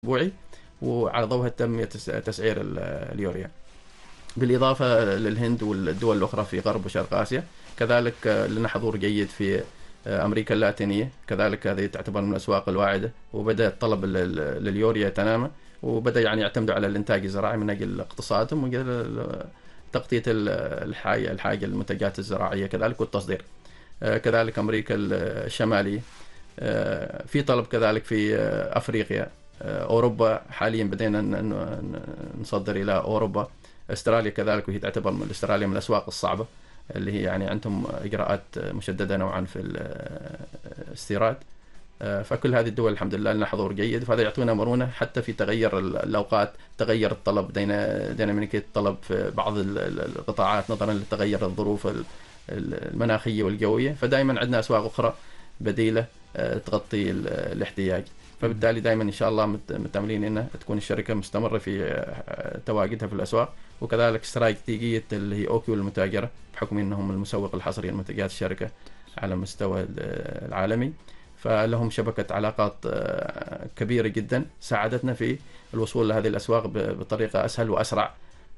أسبوعي، وعلى ضوءها تم تسعير اليوريا، بالإضافة للهند والدول الأخرى في غرب وشرق آسيا. كذلك لنا حضور جيد في أمريكا اللاتينية، كذلك هذه تعتبر من الأسواق الواعدة، وبدأ الطلب لليوريا يتنامى، وبدأ يعني يعتمدوا على الإنتاج الزراعي من أجل اقتصادهم وأجل تغطية الحاجة المنتجات الزراعية كذلك والتصدير. كذلك أمريكا الشمالية في طلب، كذلك في أفريقيا، أوروبا حاليا بدينا نصدر إلى أوروبا، استراليا كذلك، وهي تعتبر من استراليا من الأسواق الصعبة اللي هي يعني عندهم إجراءات مشددة نوعا في الاستيراد. فكل هذه الدول الحمد لله لنا حضور جيد، فهذا يعطينا مرونة حتى في تغير الأوقات، تغير الطلب، ديناميكية الطلب في بعض القطاعات نظرا لتغير الظروف المناخية والجوية، فدائما عندنا أسواق أخرى بديلة تغطي الاحتياج. فبالتالي دائما إن شاء الله متأملين أن تكون الشركة مستمرة في تواجدها في الأسواق، وكذلك استراتيجية اللي هي أوكيو المتاجرة بحكم أنهم المسوق الحصري لمنتجات الشركة على مستوى العالمي، فلهم شبكة علاقات كبيرة جدا ساعدتنا في الوصول لهذه الأسواق بطريقة أسهل وأسرع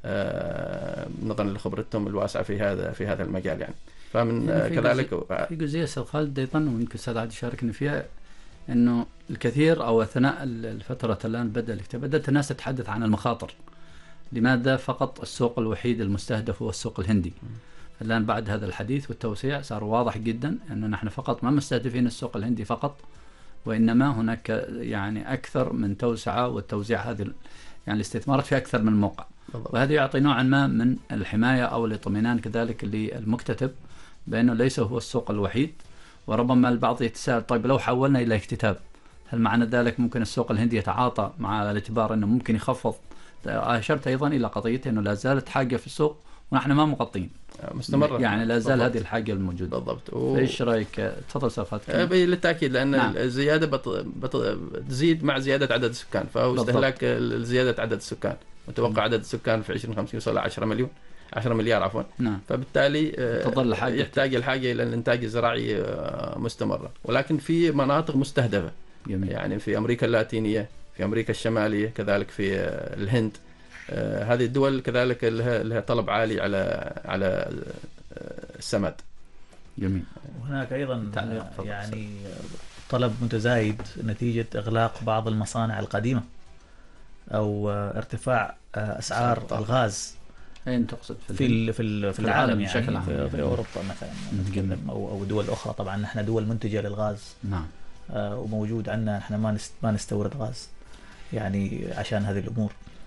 نظرا لخبرتهم الواسعة في هذا المجال يعني. فمن كذلك في جزئية أستاذ خالد أيضا، ويمكن أستاذ عادل شاركنا فيها، أنه الكثير أو أثناء الفترة الآن بدأت الناس تتحدث عن المخاطر. لماذا فقط السوق الوحيد المستهدف هو السوق الهندي؟ الآن بعد هذا الحديث والتوسيع صار واضح جدا أنه نحن فقط ما مستهدفين السوق الهندي فقط، وإنما هناك يعني أكثر من توسعة، والتوزيع هذه يعني الاستثمارات في أكثر من موقع، وهذا يعطي نوعا ما من الحماية أو الاطمئنان كذلك للمكتتب بأنه ليس هو السوق الوحيد. وربما البعض يتساءل، طيب لو حولنا إلى اكتتاب، هل معنى ذلك ممكن السوق الهندي يتعاطى مع الاعتبار أنه ممكن يخفض؟ أشرت أيضا إلى قضية أنه لا زالت حاجة في السوق ونحن ما مغطين مستمرة، يعني لا زال هذه الحاجة الموجودة. بالضبط. إيش رأيك؟ تفضل سافات. بالتأكيد، لأن نعم. الزيادة تزيد مع زيادة عدد السكان، فهو استهلاك زيادة عدد السكان، متوقع عدد السكان في 2050 يوصل 10 مليار عفوا. نعم. فبالتالي تظل يحتاج الحاجة إلى الإنتاج الزراعي مستمرة، ولكن في مناطق مستهدفة. جميل. يعني في أمريكا اللاتينية، في أمريكا الشمالية، كذلك في الهند، هذه الدول كذلك لها طلب عالي على السماد. جميل. وهناك أيضا يعني طلب متزايد نتيجة إغلاق بعض المصانع القديمة أو ارتفاع أسعار الغاز. أين تقصد في العالم يعني بشكل عام، في أوروبا مثلا نتكلم أو دول أخرى. طبعا نحن دول منتجة للغاز. نعم. وموجود عندنا، نحن ما نستورد غاز يعني عشان هذه الأمور.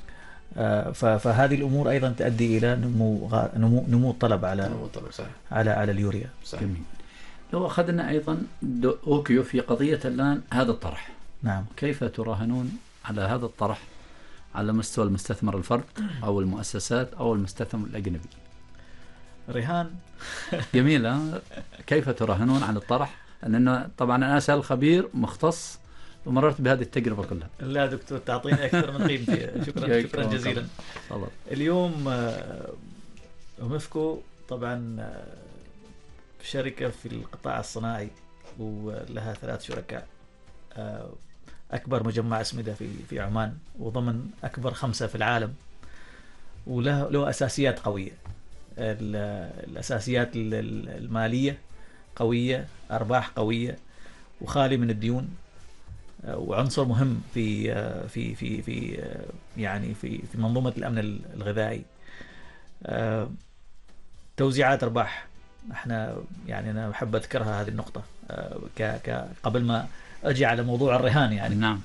فهذه الأمور أيضا تؤدي إلى نمو الطلب على اليوريا. جميل. لو أخذنا أيضا أوكيو في قضية الآن هذا الطرح، نعم، كيف تراهنون على هذا الطرح على مستوى المستثمر الفرد أو المؤسسات أو المستثمر الأجنبي؟ رهان جميلة. كيف تراهنون على الطرح؟ لأنه طبعا أنا أسأل خبير مختص ومررت بهذه التجربة كلها. لا دكتور، تعطيني أكثر من قيمتي. شكرا جزيلا. اليوم أمفكو طبعا شركة في القطاع الصناعي، ولها 3 شركاء، أكبر مجمع أسمدة في عمان، وضمن أكبر 5 في العالم، وله أساسيات قوية. الأساسيات المالية قوية، أرباح قوية، وخالي من الديون، وعنصر مهم في في في في يعني في منظومة الأمن الغذائي. توزيعات أرباح، احنا يعني أنا أحب أذكرها هذه النقطة قبل ما أجي على موضوع الرهان يعني. نعم.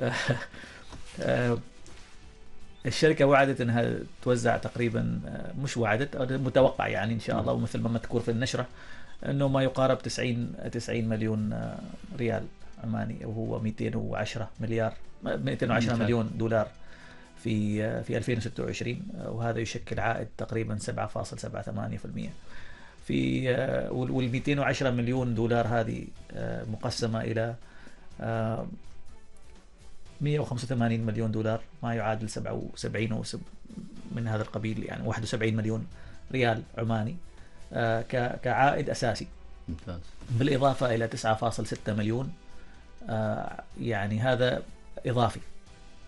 الشركة وعدت أنها توزع تقريبا، مش وعدت، متوقع يعني إن شاء الله، ومثل ما مذكور في النشرة أنه ما يقارب 90 مليون ريال عماني، وهو 210 مليون دولار في 2026، وهذا يشكل عائد تقريبا 7.78%. وال 210 مليون دولار هذه مقسمة إلى 185 مليون دولار، ما يعادل 77 من هذا القبيل، يعني 71 مليون ريال عماني كعائد أساسي. ممتاز. بالإضافة إلى 9.6 مليون يعني هذا إضافي.